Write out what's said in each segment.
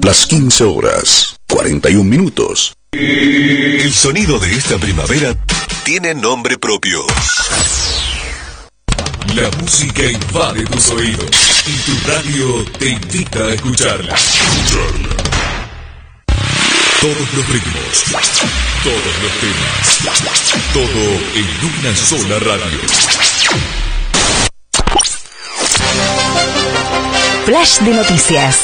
Las 15 horas, 41 minutos. El sonido de esta primavera tiene nombre propio. La música invade tus oídos y tu radio te invita a escucharla. Todos los ritmos, todos los temas, todo en una sola radio. Flash de noticias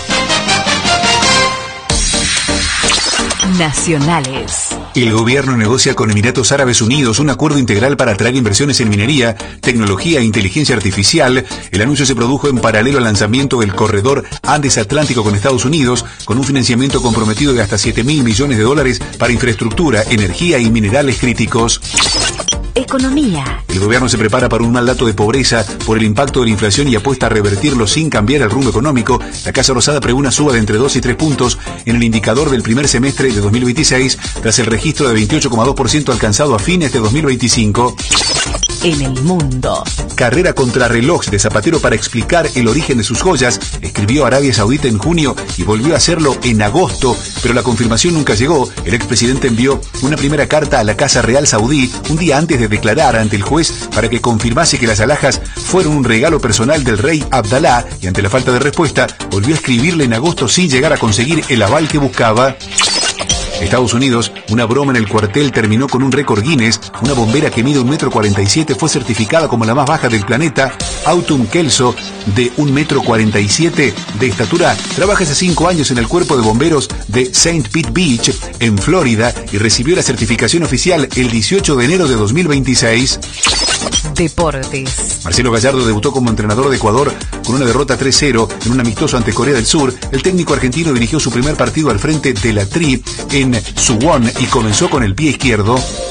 nacionales. El gobierno negocia con Emiratos Árabes Unidos un acuerdo integral para atraer inversiones en minería, tecnología e inteligencia artificial. El anuncio se produjo en paralelo al lanzamiento del corredor Andes Atlántico con Estados Unidos, con un financiamiento comprometido de hasta $7.000 millones para infraestructura, energía y minerales críticos. Economía. El gobierno se prepara para un mal dato de pobreza por el impacto de la inflación y apuesta a revertirlo sin cambiar el rumbo económico. La Casa Rosada prevé una suba de entre 2 y 3 puntos en el indicador del primer semestre de 2026, tras el registro de 28,2% alcanzado a fines de 2025. En el mundo. Carrera contra reloj de Zapatero para explicar el origen de sus joyas. Escribió Arabia Saudita en junio y volvió a hacerlo en agosto, pero la confirmación nunca llegó. El expresidente envió una primera carta a la Casa Real Saudí un día antes de declarar ante el juez para que confirmase que las alhajas fueron un regalo personal del rey Abdalá, y ante la falta de respuesta volvió a escribirle en agosto sin llegar a conseguir el aval que buscaba. Estados Unidos, una broma en el cuartel terminó con un récord Guinness. Una bombera que mide 1,47 m fue certificada como la más baja del planeta. Autumn Kelso, de 1,47 m de estatura, trabaja hace 5 años en el cuerpo de bomberos de St. Pete Beach, en Florida, y recibió la certificación oficial el 18 de enero de 2026. Deportes. Marcelo Gallardo debutó como entrenador de Ecuador con una derrota 3-0 en un amistoso ante Corea del Sur. El técnico argentino dirigió su primer partido al frente de la Tri en Suwon y comenzó con el pie izquierdo.